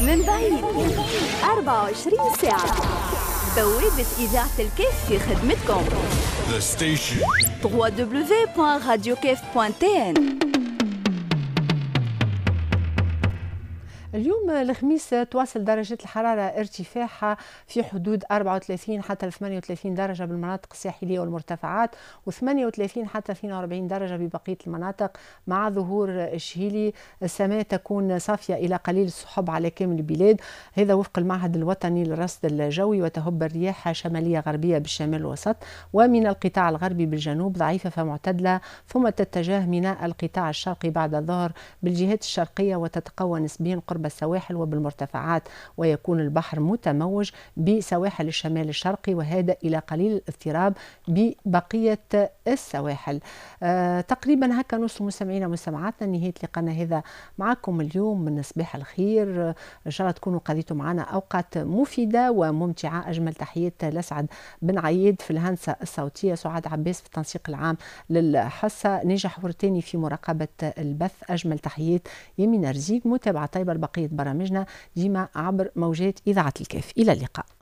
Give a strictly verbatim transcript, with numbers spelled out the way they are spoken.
من بعيد أربعة وعشرين ساعة. بوابة إذاعة الكيف في خدمتكم. The station دبليو دبليو دبليو دوت راديو كيف دوت تي ان. اليوم الخميس تواصل درجة الحرارة ارتفاعها في حدود أربعة وثلاثين حتى ثمانية وثلاثين درجة بالمناطق الساحلية والمرتفعات، وثمانية وثلاثين حتى اثنين وأربعين درجة ببقية المناطق، مع ظهور الشهيلي. السماء تكون صافية إلى قليل السحب على كامل البلاد، هذا وفق المعهد الوطني للرصد الجوي. وتهب الرياح شمالية غربية بالشمال الوسط ومن القطاع الغربي بالجنوب ضعيفة فمعتدلة، ثم تتجه من القطاع الشرقي بعد الظهر بالجهات الشرقية وتتقوى نسبيا قرب السواحل وبالمرتفعات، ويكون البحر متموج بسواحل الشمال الشرقي وهذا إلى قليل الاضطراب ببقية السواحل. آه تقريبا هكا نص مستمعينا ومستمعاتنا نهاية لقاءنا هذا معكم اليوم من صباح الخير. إن شاء الله تكونوا قضيتوا معنا أوقات مفيدة وممتعة. أجمل تحيات لسعد بن عيد في الهندسة الصوتية، سعاد عباس في التنسيق العام للحصة، نجح ورتاني في مراقبة البث. أجمل تحيات يمين رزيق. متابعة طيبة بقية برامجنا ديما عبر موجات إذاعة الكيف. إلى اللقاء.